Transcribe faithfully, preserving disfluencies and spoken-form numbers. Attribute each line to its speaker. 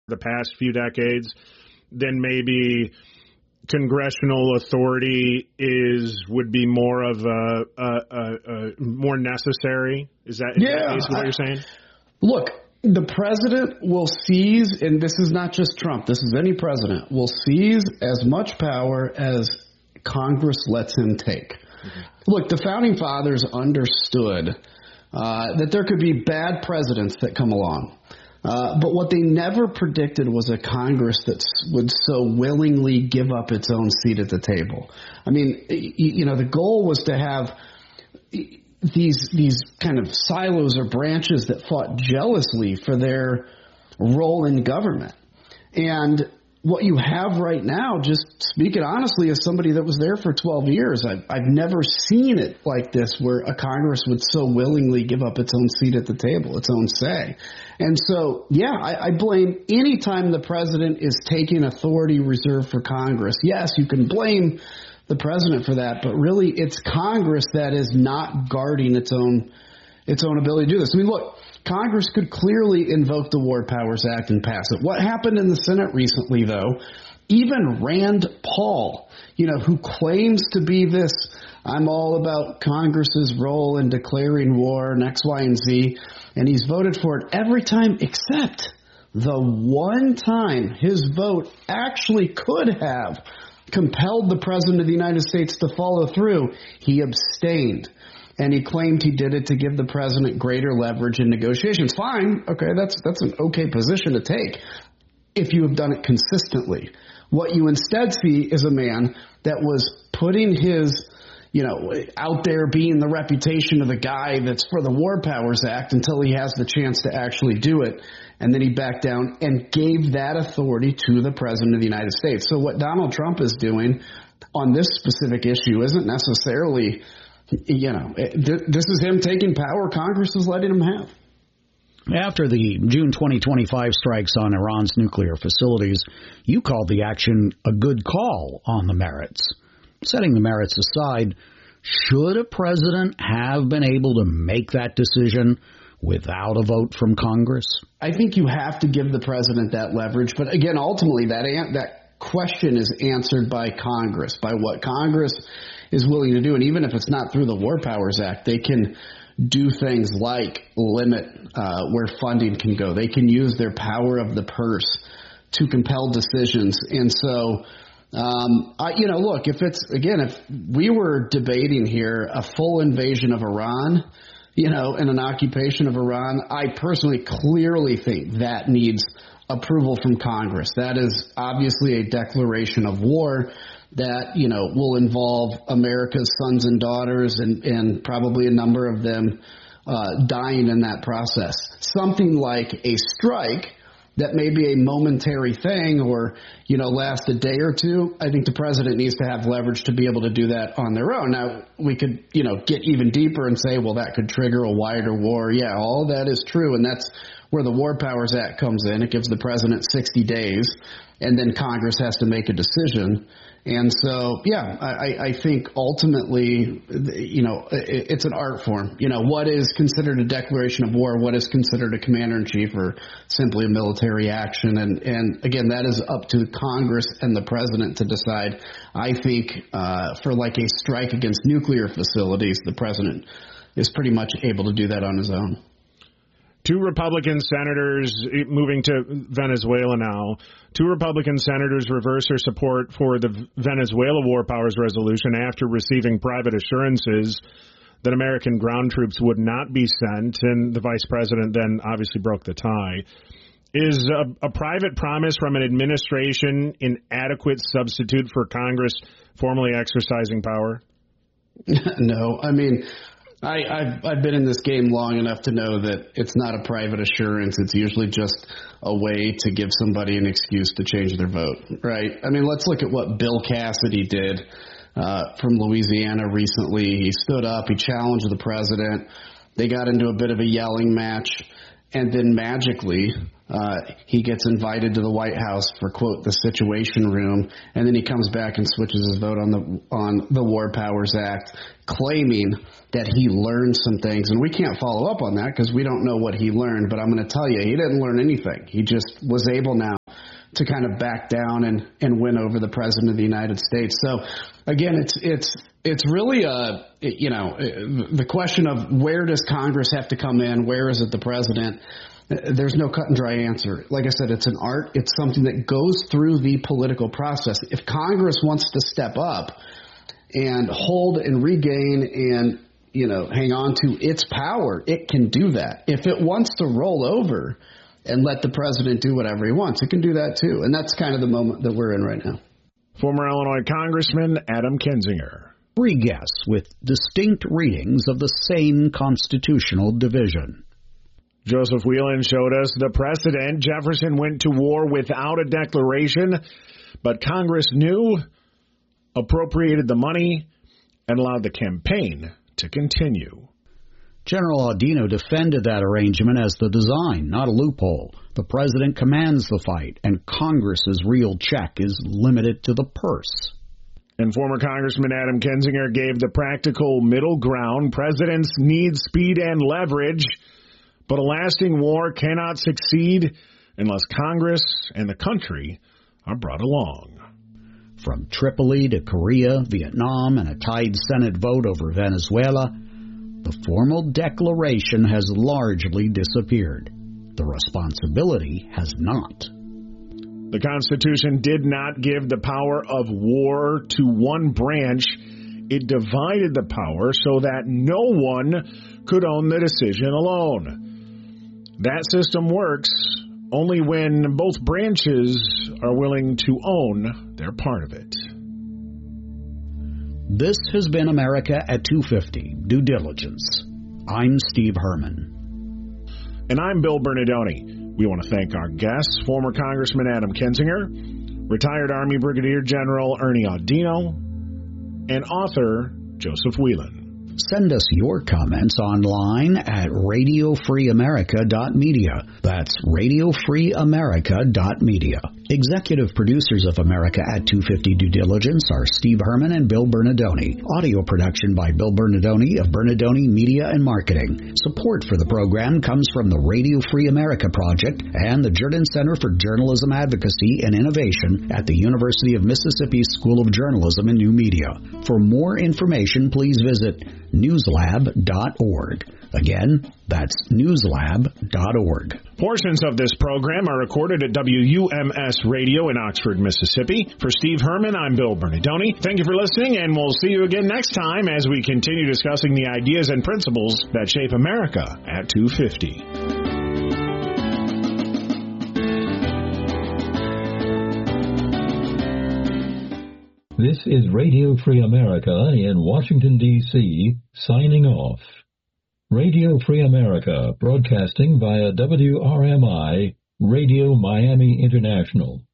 Speaker 1: the past few decades, then maybe congressional authority is would be more of a, a, a, a more necessary. Is that, is
Speaker 2: yeah,
Speaker 1: that basically what
Speaker 2: I,
Speaker 1: you're saying?
Speaker 2: Look, the president will seize, and this is not just Trump, this is any president, will seize as much power as Congress lets him take. Mm-hmm. Look, the Founding Fathers understood uh, that there could be bad presidents that come along. Uh, but what they never predicted was a Congress that would so willingly give up its own seat at the table. I mean, you know, the goal was to have these these kind of silos or branches that fought jealously for their role in government. And what you have right now, just speaking honestly as somebody that was there for twelve years, I've, I've never seen it like this where a Congress would so willingly give up its own seat at the table, its own say. And so, yeah, I, I blame any time the president is taking authority reserved for Congress. Yes, you can blame the president for that, but really it's Congress that is not guarding its own its own ability to do this. I mean, look, Congress could clearly invoke the War Powers Act and pass it. What happened in the Senate recently, though, even Rand Paul, you know, who claims to be this, I'm all about Congress's role in declaring war and X, Y, and Z, and he's voted for it every time except the one time his vote actually could have compelled the President of the United States to follow through. He abstained. And he claimed he did it to give the president greater leverage in negotiations. Fine. Okay, that's that's an okay position to take if you have done it consistently. What you instead see is a man that was putting his, you know, out there being the reputation of the guy that's for the War Powers Act until he has the chance to actually do it. And then he backed down and gave that authority to the President of the United States. So what Donald Trump is doing on this specific issue isn't necessarily, you know, this is him taking power Congress is letting him have.
Speaker 3: After the June twenty twenty-five strikes on Iran's nuclear facilities, you called the action a good call on the merits. Setting the merits aside, should a president have been able to make that decision without a vote from Congress?
Speaker 2: I think you have to give the president that leverage. But again, ultimately, that that question is answered by Congress, by what Congress is willing to do. And even if it's not through the War Powers Act, they can do things like limit uh, where funding can go. They can use their power of the purse to compel decisions. And so, um, I, you know, look, if it's, again, if we were debating here a full invasion of Iran, you know, and an occupation of Iran, I personally clearly think that needs approval from Congress. That is obviously a declaration of war that, you know, will involve America's sons and daughters and, and probably a number of them uh, dying in that process. Something like a strike that may be a momentary thing or, you know, last a day or two, I think the president needs to have leverage to be able to do that on their own. Now, we could, you know, get even deeper and say, well, that could trigger a wider war. Yeah, all that is true, and that's where the War Powers Act comes in. It gives the president sixty days, and then Congress has to make a decision. And so, yeah, I, I think ultimately, you know, it, it's an art form. You know, what is considered a declaration of war? What is considered a commander-in-chief or simply a military action? And, and again, that is up to Congress and the president to decide. I think uh, for like a strike against nuclear facilities, the president is pretty much able to do that on his own.
Speaker 1: Two Republican senators, moving to Venezuela now, two Republican senators reversed their support for the Venezuela War Powers Resolution after receiving private assurances that American ground troops would not be sent, and the vice president then obviously broke the tie. Is a, a private promise from an administration an adequate substitute for Congress formally exercising power?
Speaker 2: No, I mean, I, I've, I've been in this game long enough to know that it's not a private assurance. It's usually just a way to give somebody an excuse to change their vote, right? I mean, let's look at what Bill Cassidy did uh, from Louisiana recently. He stood up. He challenged the president. They got into a bit of a yelling match. And then magically, uh, he gets invited to the White House for, quote, the Situation Room. And then he comes back and switches his vote on the on the War Powers Act, claiming that he learned some things. And we can't follow up on that because we don't know what he learned. But I'm going to tell you, he didn't learn anything. He just was able now to kind of back down and, and win over the president of the United States. So again, it's it's it's really a you know the question of where does Congress have to come in? Where is it the president? There's no cut and dry answer. Like I said, it's an art. It's something that goes through the political process. If Congress wants to step up and hold and regain and, you know, hang on to its power, it can do that. If it wants to roll over and let the president do whatever he wants, it can do that too. And that's kind of the moment that we're in right now.
Speaker 1: Former Illinois Congressman Adam Kinzinger.
Speaker 3: Three guests with distinct readings of the same constitutional division.
Speaker 1: Joseph Whelan showed us the precedent. Jefferson went to war without a declaration, but Congress knew, appropriated the money, and allowed the campaign to continue.
Speaker 3: General Audino defended that arrangement as the design, not a loophole. The president commands the fight, and Congress's real check is limited to the purse.
Speaker 1: And former Congressman Adam Kinzinger gave the practical middle ground. Presidents need speed and leverage, but a lasting war cannot succeed unless Congress and the country are brought along.
Speaker 3: From Tripoli to Korea, Vietnam, and a tied Senate vote over Venezuela, the formal declaration has largely disappeared. The responsibility has not.
Speaker 1: The Constitution did not give the power of war to one branch. It divided the power so that no one could own the decision alone. That system works only when both branches are willing to own their part of it.
Speaker 3: This has been America at two fifty, Due Diligence. I'm Steve Herman.
Speaker 1: And I'm Bill Bernadoni. We want to thank our guests, former Congressman Adam Kinzinger, retired Army Brigadier General Ernie Audino, and author Joseph Whelan.
Speaker 3: Send us your comments online at radio free america dot media. That's radio free america dot media. Executive producers of America at two fifty Due Diligence are Steve Herman and Bill Bernadoni. Audio production by Bill Bernadoni of Bernadoni Media and Marketing. Support for the program comes from the Radio Free America Project and the Jordan Center for Journalism Advocacy and Innovation at the University of Mississippi School of Journalism and New Media. For more information, please visit newslab dot org. Again, that's newslab dot org.
Speaker 1: Portions of this program are recorded at W U M S Radio in Oxford, Mississippi. For Steve Herman, I'm Bill Bernadoni. Thank you for listening, and we'll see you again next time as we continue discussing the ideas and principles that shape America at two fifty.
Speaker 4: This is Radio Free America in Washington, D C, signing off. Radio Free America, broadcasting via W R M I, Radio Miami International.